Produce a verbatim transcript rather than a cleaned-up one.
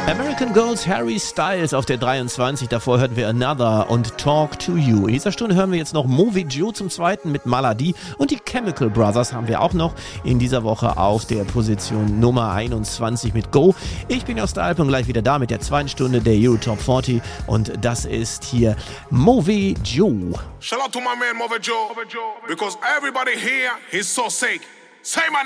American Girls, Harry Styles auf der dreiundzwanzig. Davor hörten wir Another und Talk to You. In dieser Stunde hören wir jetzt noch Movi Joe zum zweiten mit Maladi. Und die Chemical Brothers haben wir auch noch in dieser Woche auf der Position Nummer einundzwanzig mit Go. Ich bin aus der Alp und gleich wieder da mit der zweiten Stunde der Euro Top vierzig. Und das ist hier Movi Joe. Shout out to my man Movi Joe, because everybody here is so sick. Say my